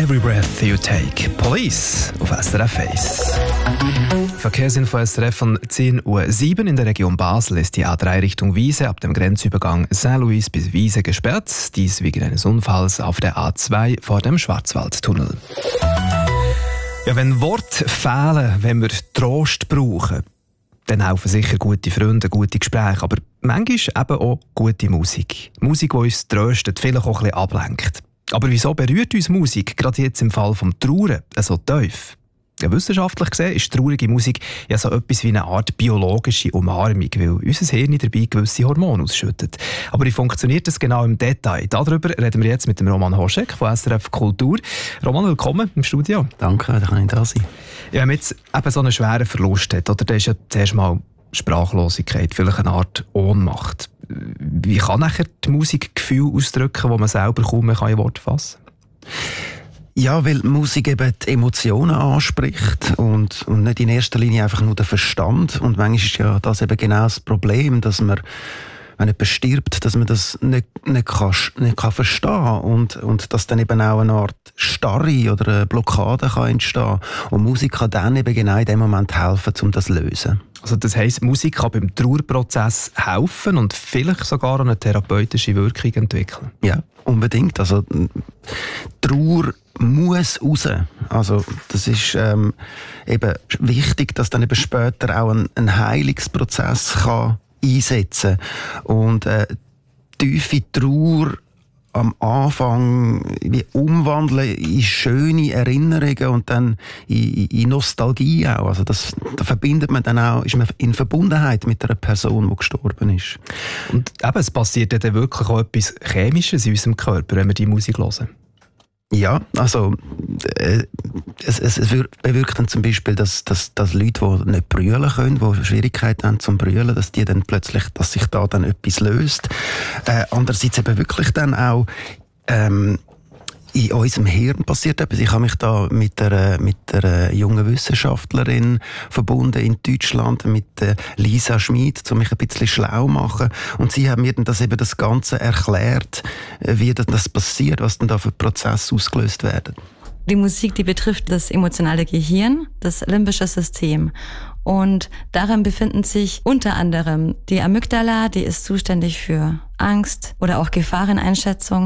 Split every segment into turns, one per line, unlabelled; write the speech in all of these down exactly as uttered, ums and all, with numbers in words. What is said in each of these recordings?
Every Breath You Take. Police auf S R F eins. Verkehrsinfo S R F von zehn Uhr sieben in der Region Basel ist die A drei Richtung Wiese ab dem Grenzübergang Saint-Louis bis Wiese gesperrt. Dies wegen eines Unfalls auf der A zwei vor dem Schwarzwaldtunnel. Ja, wenn Worte fehlen, wenn wir Trost brauchen, dann helfen sicher gute Freunde, gute Gespräche, aber manchmal eben auch gute Musik. Musik, die uns tröstet, vielleicht auch ein bisschen ablenkt. Aber wieso berührt uns Musik, gerade jetzt im Fall vom Trauern, so tief? Ja, wissenschaftlich gesehen ist traurige Musik ja so etwas wie eine Art biologische Umarmung, weil unser Hirn dabei gewisse Hormone ausschüttet. Aber wie funktioniert das genau im Detail? Darüber reden wir jetzt mit dem Roman Hoschek von S R F Kultur. Roman, willkommen im Studio.
Danke, da kann ich da sein.
Ja, wenn man jetzt eben so einen schweren Verlust hat, oder, dann ist ja zuerst mal Sprachlosigkeit, vielleicht eine Art Ohnmacht. Wie kann nachher die Musik Gefühle ausdrücken, die man selber kaum mehr in Worte fassen kann?
Ja, weil Musik eben die Emotionen anspricht und, und nicht in erster Linie einfach nur den Verstand. Und manchmal ist ja das eben genau das Problem, dass man, wenn jemand stirbt, dass man das nicht, nicht, kann, nicht kann verstehen und, und dass dann eben auch eine Art Starre oder eine Blockade kann entstehen. Und Musik kann dann eben genau in dem Moment helfen, um das zu lösen.
Also das heisst, Musik kann beim Trauerprozess helfen und vielleicht sogar eine therapeutische Wirkung entwickeln?
Ja, unbedingt. Also Trauer muss raus. Also das ist ähm, eben wichtig, dass dann eben später auch ein, ein Heilungsprozess kann einsetzen kann. Und äh, tiefe Trauer am Anfang wie umwandeln in schöne Erinnerungen und dann in, in Nostalgie auch. Also das, da verbindet man dann auch, ist man in Verbundenheit mit einer Person, die gestorben ist.
Und eben, es passiert ja dann wirklich auch etwas Chemisches in unserem Körper, wenn wir die Musik hören.
Ja, also äh, es, es, es bewirkt dann zum Beispiel, dass, dass, dass Leute, die nicht brüllen können, die Schwierigkeiten haben zum Brüllen, dass die dann plötzlich, dass sich da dann etwas löst. Äh, andererseits eben wirklich dann auch ähm, in unserem Hirn passiert etwas. Ich habe mich da mit einer, mit einer jungen Wissenschaftlerin verbunden in Deutschland, mit Lisa Schmid, um mich ein bisschen schlau zu machen. Und sie hat mir dann das eben das Ganze erklärt, wie das passiert, was denn da für Prozesse ausgelöst werden.
Die Musik, die betrifft das emotionale Gehirn, das limbische System. Und darin befinden sich unter anderem die Amygdala, die ist zuständig für Angst oder auch Gefahreneinschätzung,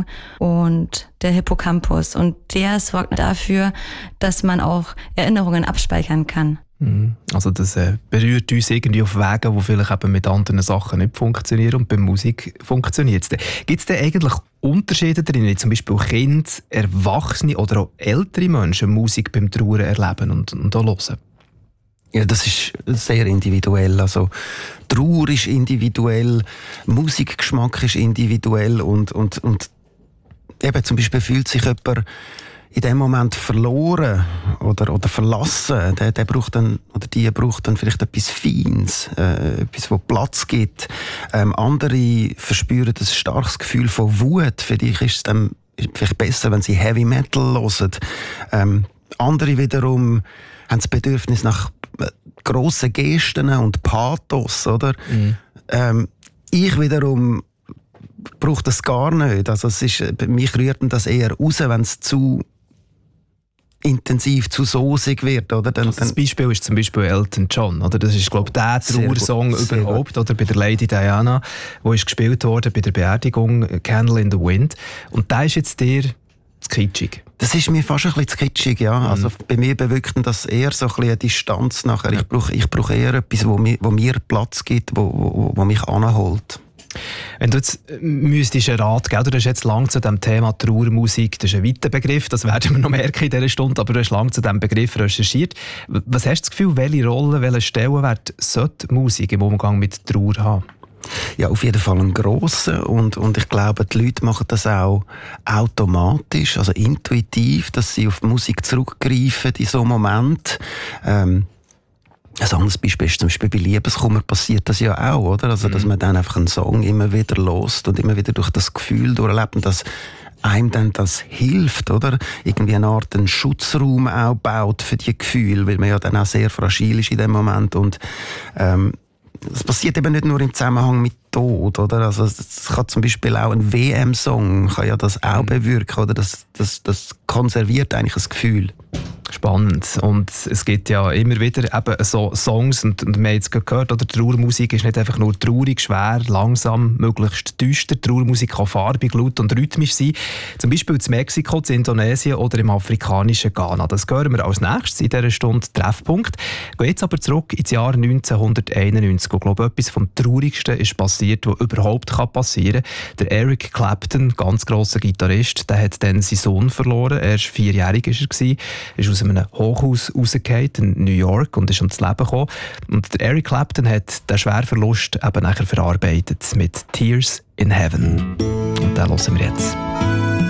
und der Hippocampus. Und der sorgt dafür, dass man auch Erinnerungen abspeichern kann.
Also das äh, berührt uns irgendwie auf Wegen, die vielleicht eben mit anderen Sachen nicht funktionieren, und bei Musik funktioniert es. Gibt es denn eigentlich Unterschiede drin, wie zum Beispiel Kinder, Erwachsene oder auch ältere Menschen Musik beim Trauern erleben und, und auch hören?
Ja, das ist sehr individuell. Also Trauer ist individuell, Musikgeschmack ist individuell und, und, und eben zum Beispiel fühlt sich jemand in dem Moment verloren oder, oder verlassen, der, der braucht dann, oder die braucht dann vielleicht etwas Feines, äh, etwas, wo Platz gibt. Ähm, andere verspüren ein starkes Gefühl von Wut. Für dich ist es dann vielleicht besser, wenn sie Heavy Metal hören. Ähm, andere wiederum haben das Bedürfnis nach grossen Gesten und Pathos, oder? Mhm. Ähm, ich wiederum brauche das gar nicht. Also es ist, mich rührt das eher raus, wenn es zu intensiv, zu soßig wird, oder? Dann,
also das Beispiel ist zum Beispiel Elton John, oder? Das ist, glaube ich, der Trauersong überhaupt, oder? Bei der Lady Diana, wo ist gespielt wurde bei der Beerdigung, Candle in the Wind. Und da ist jetzt dir zu kitschig.
Das ist mir fast ein bisschen zu kitschig, ja. Mhm. Also bei mir bewirkt das eher so ein bisschen eine Distanz nachher. Ja. Ich brauche ich brauche eher etwas, wo mir, wo mir Platz gibt, wo, wo, wo mich anholt.
Wenn du jetzt müsstest einen Rat geben, du hast jetzt lange zu dem Thema Trauermusik, das ist ein weiter Begriff, das werden wir noch merken in dieser Stunde, aber du hast lange zu diesem Begriff recherchiert. Was hast du das Gefühl, welche Rolle, welchen Stellenwert sollte Musik im Umgang mit Trauer haben?
Ja, auf jeden Fall einen grossen, und, und ich glaube, die Leute machen das auch automatisch, also intuitiv, dass sie auf die Musik zurückgreifen in so einem Moment. Ähm, Ein anderes Beispiel ist zum Beispiel bei Liebeskummer passiert das ja auch, oder? Also, dass man dann einfach einen Song immer wieder hört und immer wieder durch das Gefühl durchlebt und dass einem dann das hilft, oder? Irgendwie eine Art einen Schutzraum auch baut für die Gefühle, weil man ja dann auch sehr fragil ist in dem Moment und, ähm, das passiert eben nicht nur im Zusammenhang mit Tod, oder? Also es kann zum Beispiel auch ein W M-Song kann ja das auch bewirken, oder? Das, das, das konserviert eigentlich ein Gefühl.
Spannend. Und es gibt ja immer wieder eben so Songs, und, und wir haben jetzt gehört, oder, Trauermusik ist nicht einfach nur traurig, schwer, langsam, möglichst düster. Trauermusik kann farbig, laut und rhythmisch sein. Zum Beispiel in Mexiko, in Indonesien oder im afrikanischen Ghana. Das hören wir als nächstes in dieser Stunde Treffpunkt. Gehen jetzt aber zurück ins Jahr neunzehnhunderteinundneunzig. Ich glaube, etwas vom Traurigsten ist passiert, was überhaupt passieren kann. Der Eric Clapton, ganz grosser Gitarrist, der hat dann seinen Sohn verloren. Er war vierjährig, ist er, ist aus einem Hochhaus rausgefallen in New York und ist ums Leben gekommen. Und der Eric Clapton hat den schweren Verlust eben nachher verarbeitet mit «Tears in Heaven». Und den hören wir jetzt.